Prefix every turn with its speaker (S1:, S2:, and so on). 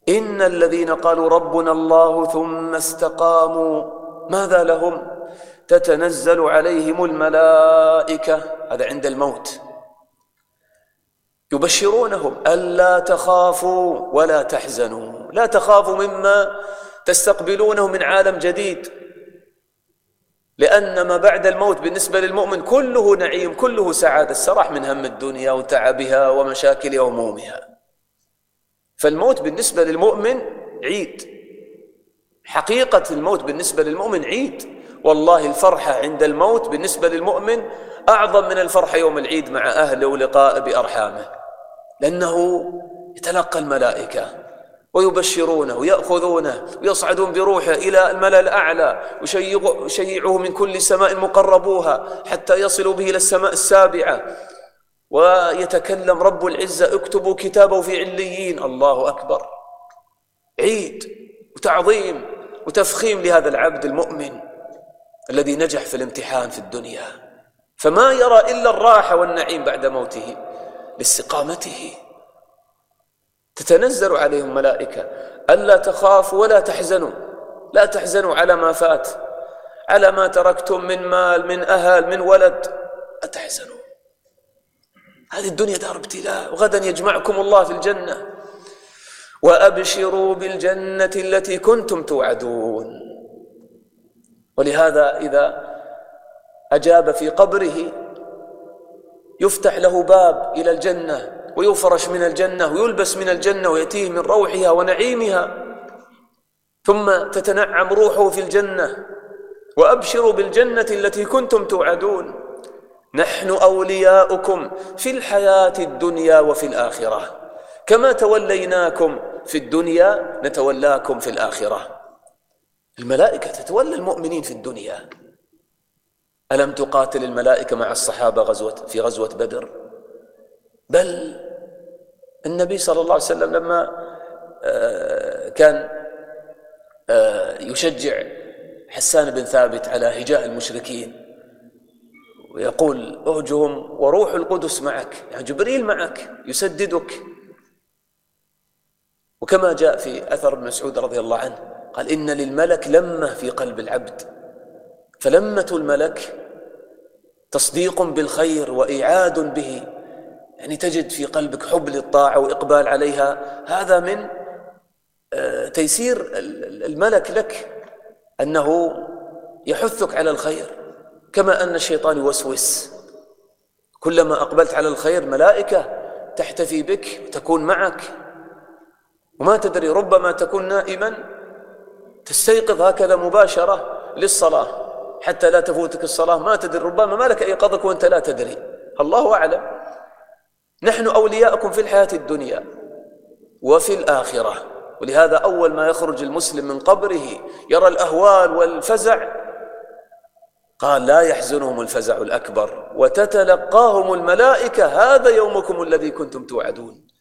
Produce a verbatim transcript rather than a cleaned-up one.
S1: إن الذين قالوا ربنا الله ثم استقاموا ماذا لهم؟ تتنزل عليهم الملائكة، هذا عند الموت، يبشرونهم ألا تخافوا ولا تحزنوا. لا تخافوا مما تستقبلونه من عالم جديد، لأن ما بعد الموت بالنسبة للمؤمن كله نعيم، كله سعادة، السراح من هم الدنيا وتعبها ومشاكل وهمومها. فالموت بالنسبة للمؤمن عيد، حقيقة الموت بالنسبة للمؤمن عيد. والله الفرحة عند الموت بالنسبة للمؤمن أعظم من الفرحة يوم العيد مع أهله ولقاء بأرحامه، لأنه يتلقى الملائكة ويبشرونه ويأخذونه ويصعدون بروحه إلى الملأ الأعلى، ويشيعه من كل سماء مقربوها حتى يصلوا به إلى السماء السابعة، ويتكلم رب العزة اكتبوا كتابه في عليين. الله أكبر، عيد وتعظيم وتفخيم لهذا العبد المؤمن الذي نجح في الامتحان في الدنيا، فما يرى إلا الراحة والنعيم بعد موته لاستقامته. تتنزل عليهم ملائكة ألا تخافوا ولا تحزنوا. لا تحزنوا على ما فات، على ما تركتم من مال، من أهل، من ولد، لا تحزنوا. هذه الدنيا دار ابتلاء، وغدا يجمعكم الله في الجنة. وأبشروا بالجنة التي كنتم توعدون. ولهذا إذا أجاب في قبره يفتح له باب إلى الجنة، ويفرش من الجنة، ويلبس من الجنة، ويأتيه من روحها ونعيمها، ثم تتنعم روحه في الجنة. وأبشروا بالجنة التي كنتم توعدون، نحن أولياؤكم في الحياة الدنيا وفي الآخرة، كما توليناكم في الدنيا نتولاكم في الآخرة. الملائكة تتولى المؤمنين في الدنيا. ألم تقاتل الملائكة مع الصحابة غزوة في غزوة بدر؟ بل النبي صلى الله عليه وسلم لما كان يشجع حسان بن ثابت على هجاء المشركين ويقول اهجهم وروح القدس معك، يعني جبريل معك يسددك. وكما جاء في أثر ابن مسعود رضي الله عنه قال إن للملك لمة في قلب العبد، فلمة الملك تصديق بالخير وإعاد به، يعني تجد في قلبك حب للطاعة وإقبال عليها. هذا من تيسير الملك لك، أنه يحثك على الخير، كما أن الشيطان يوسوس. كلما أقبلت على الخير ملائكة تحتفي بك وتكون معك، وما تدري ربما تكون نائما تستيقظ هكذا مباشرة للصلاة حتى لا تفوتك الصلاة، ما تدري ربما ما لك أيقظك وأنت لا تدري، الله أعلم. نحن أولياءكم في الحياة الدنيا وفي الآخرة. ولهذا أول ما يخرج المسلم من قبره يرى الأهوال والفزع، قال لا يحزنهم الفزع الأكبر وتتلقاهم الملائكة هذا يومكم الذي كنتم توعدون.